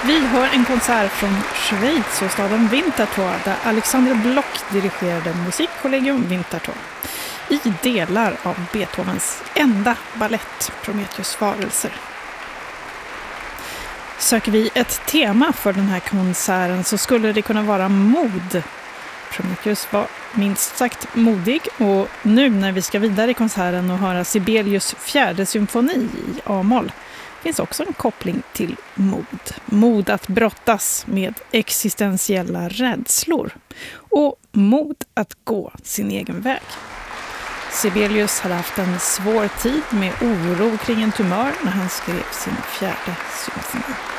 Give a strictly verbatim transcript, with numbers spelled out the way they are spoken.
Vi hör en konsert från Schweiz och staden Winterthur där Alexander Bloch dirigerade Musikkollegium Winterthur i delar av Beethovens enda ballett Prometheus varelser. Söker vi ett tema för den här konserten så skulle det kunna vara mod. Prometheus var minst sagt modig och nu när vi ska vidare i konserten och höra Sibelius fjärde symfoni i A-moll finns också en koppling till mod. Mod att brottas med existentiella rädslor och mod att gå sin egen väg. Sibelius hade haft en svår tid med oro kring en tumör när han skrev sin fjärde symfoni.